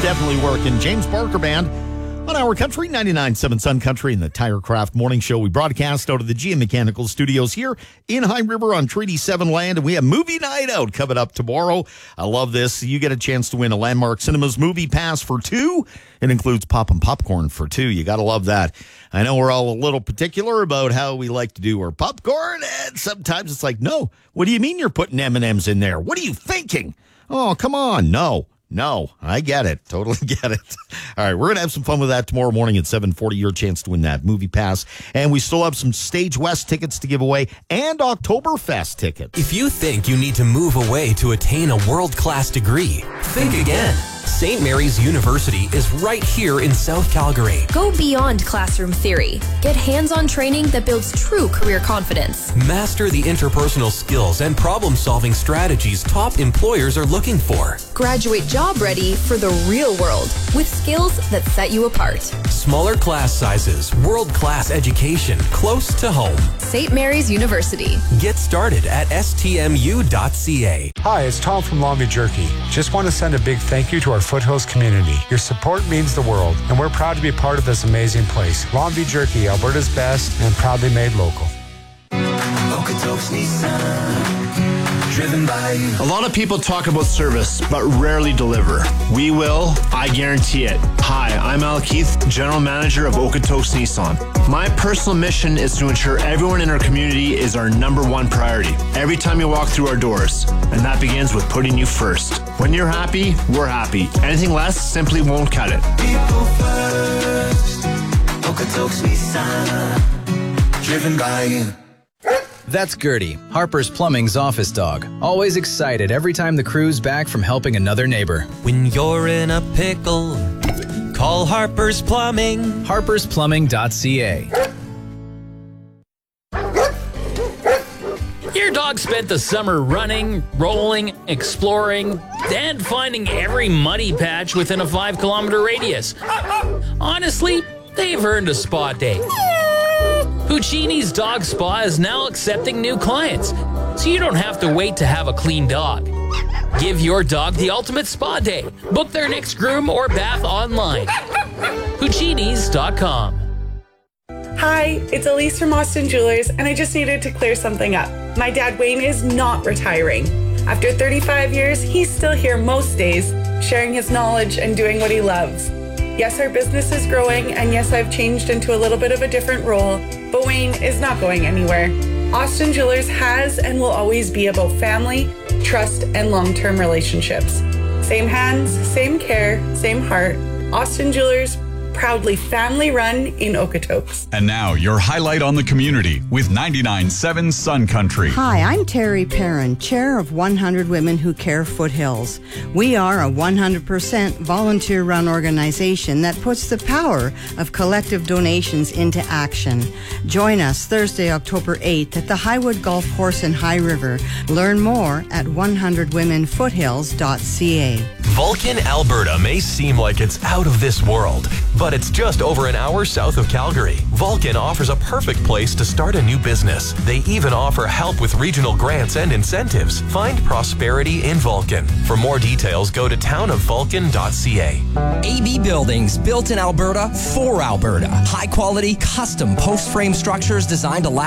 definitely working. James Barker Band on our Country 99.7 Sun Country and the Tirecraft Morning Show. We broadcast out of the GM Mechanical Studios here in High River on Treaty 7 land, and we have movie night out coming up tomorrow. I love this. You get a chance to win a Landmark Cinemas movie pass for two. It includes poppin' popcorn for two. You got to love that. I know we're all a little particular about how we like to do our popcorn, and sometimes it's like, no, what do you mean you're putting M&Ms in there? What are you thinking? Oh, come on. No, I get it. Totally get it. All right, we're going to have some fun with that tomorrow morning at 7:40. Your chance to win that movie pass. And we still have some Stage West tickets to give away and Oktoberfest tickets. If you think you need to move away to attain a world-class degree, think again. St. Mary's University is right here in South Calgary. Go beyond classroom theory. Get hands-on training that builds true career confidence. Master the interpersonal skills and problem-solving strategies top employers are looking for. Graduate job ready for the real world with skills that set you apart. Smaller class sizes, world-class education, close to home. St. Mary's University. Get started at stmu.ca. Hi, it's Tom from Longview Jerky. Just want to send a big thank you to our Foothills community. Your support means the world, and we're proud to be part of this amazing place. Longview Jerky, Alberta's best, and proudly made local. Okotoks Nissan, driven by you. A lot of people talk about service, but rarely deliver. We will, I guarantee it. Hi, I'm Al Keith, General Manager of Okotoks Nissan. My personal mission is to ensure everyone in our community is our number one priority every time you walk through our doors, and that begins with putting you first. When you're happy, we're happy. Anything less simply won't cut it. People first, Okotoks Nissan, driven by you. That's Gertie, Harper's Plumbing's office dog. Always excited every time the crew's back from helping another neighbor. When you're in a pickle, call Harper's Plumbing. Harper'sPlumbing.ca. Your dog spent the summer running, rolling, exploring, and finding every muddy patch within a 5-kilometer radius. Honestly, they've earned a spa day. Puccini's Dog Spa is now accepting new clients, so you don't have to wait to have a clean dog. Give your dog the ultimate spa day. Book their next groom or bath online. Puccinis.com. Hi, it's Elise from Austin Jewelers, and I just needed to clear something up. My dad Wayne is not retiring. After 35 years, he's still here most days, sharing his knowledge and doing what he loves. Yes, our business is growing, and yes, I've changed into a little bit of a different role, but Wayne is not going anywhere. Austin Jewelers has and will always be about family, trust, and long-term relationships. Same hands, same care, same heart. Austin Jewelers, proudly family-run in Okotoks. And now, your highlight on the community with 99.7 Sun Country. Hi, I'm Terry Perrin, Chair of 100 Women Who Care Foothills. We are a 100% volunteer-run organization that puts the power of collective donations into action. Join us Thursday, October 8th at the Highwood Golf Course in High River. Learn more at 100womenfoothills.ca. Vulcan, Alberta may seem like it's out of this world, but it's just over an hour south of Calgary. Vulcan offers a perfect place to start a new business. They even offer help with regional grants and incentives. Find prosperity in Vulcan. For more details, go to townofvulcan.ca. AB Buildings, built in Alberta for Alberta. High quality, custom post-frame structures designed to last